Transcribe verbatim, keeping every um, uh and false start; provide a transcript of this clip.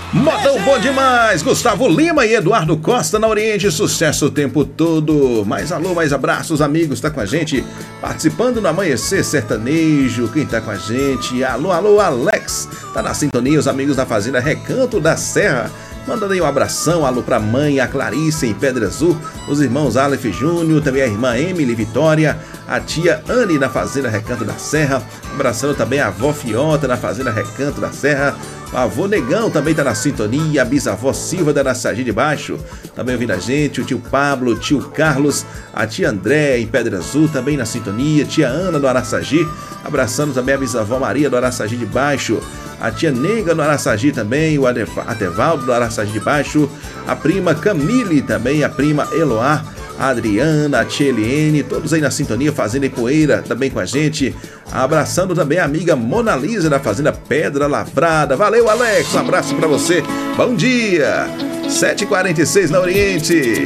Modão bom demais, Gustavo Lima e Eduardo Costa na Oriente, sucesso o tempo todo. Mais alô, mais abraços, amigos, tá com a gente participando no Amanhecer Sertanejo. Quem tá com a gente? Alô, alô, Alex, tá na sintonia, os amigos da Fazenda Recanto da Serra. Mandando aí um abração, alô pra mãe, a Clarice em Pedra Azul, os irmãos Aleph Júnior, também a irmã Emily Vitória, a tia Anne na Fazenda Recanto da Serra, abraçando também a avó Fiota na Fazenda Recanto da Serra, o avô Negão também tá na sintonia, a bisavó Silva da Araçagi de Baixo, também ouvindo a gente, o tio Pablo, o tio Carlos, a tia André em Pedra Azul também na sintonia, tia Ana do Araçagi, abraçando também a bisavó Maria do Araçagi de Baixo, a tia Nega no Araçagi também, o Atevaldo do Araçagi de Baixo, a prima Camille também, a prima Eloá, a Adriana, a tia Eliene, todos aí na sintonia, Fazenda e Poeira também com a gente, abraçando também a amiga Mona Lisa da Fazenda Pedra Lavrada. Valeu, Alex, um abraço pra você, bom dia, sete e quarenta e seis na Oriente.